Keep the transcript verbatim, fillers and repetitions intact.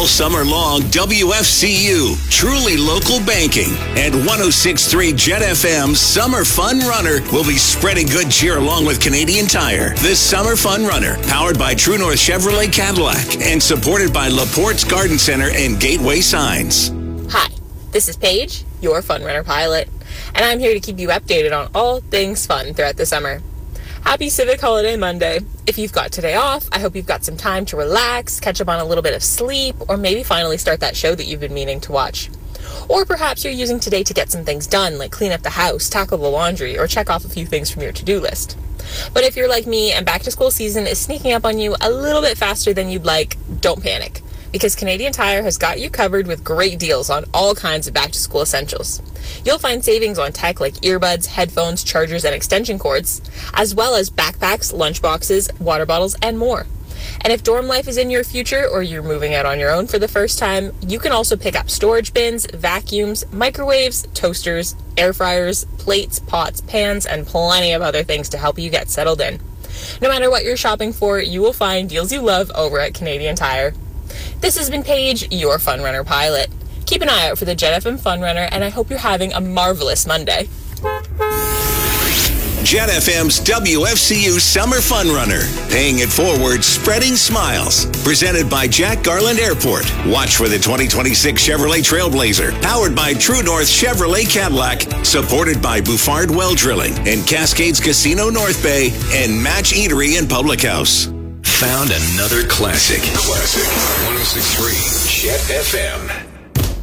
summer long, W F C U, truly local banking, and one oh six point three Jet F M's Summer Fun Runner will be spreading good cheer along with Canadian Tire. This Summer Fun Runner, powered by True North Chevrolet Cadillac and supported by LaPorte's Garden Center and Gateway Signs. Hi, this is Paige, your Fun Runner pilot, and I'm here to keep you updated on all things fun throughout the summer. Happy Civic Holiday Monday. If you've got today off, I hope you've got some time to relax, catch up on a little bit of sleep, or maybe finally start that show that you've been meaning to watch. Or perhaps you're using today to get some things done, like clean up the house, tackle the laundry, or check off a few things from your to-do list. But if you're like me and back to school season is sneaking up on you a little bit faster than you'd like, don't panic, because Canadian Tire has got you covered with great deals on all kinds of back to school essentials. You'll find savings on tech like earbuds, headphones, chargers, and extension cords, as well as backpacks, lunchboxes, water bottles, and more. And if dorm life is in your future or you're moving out on your own for the first time, you can also pick up storage bins, vacuums, microwaves, toasters, air fryers, plates, pots, pans, and plenty of other things to help you get settled in. No matter what you're shopping for, you will find deals you love over at Canadian Tire. This has been Paige, your Fun Runner pilot. Keep an eye out for the Jet F M Fun Runner, and I hope you're having a marvelous Monday. Jet F M's W F C U Summer Fun Runner, paying it forward, spreading smiles. Presented by Jack Garland Airport. Watch for the twenty twenty-six Chevrolet Trailblazer, powered by True North Chevrolet Cadillac, supported by Bouffard Well Drilling and Cascades Casino North Bay and Match Eatery and Public House. Found another classic. Classic. one oh six point three Jet F M.